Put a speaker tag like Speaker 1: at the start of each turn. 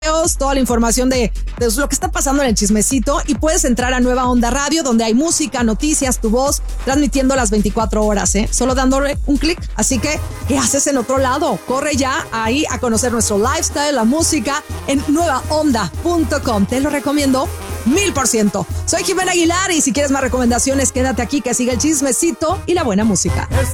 Speaker 1: toda la información de lo que está pasando en el chismecito, y puedes entrar a Nueva Onda Radio, donde hay música, noticias, tu voz, transmitiendo las 24 horas, solo dándole un clic. Así que, ¿qué haces en otro lado? Corre ya ahí a conocer nuestro lifestyle, la música en nuevaonda.com. Te lo recomiendo 1000%. Soy Jimena Aguilar, y si quieres más recomendaciones, quédate aquí, que siga el chismecito y la buena música.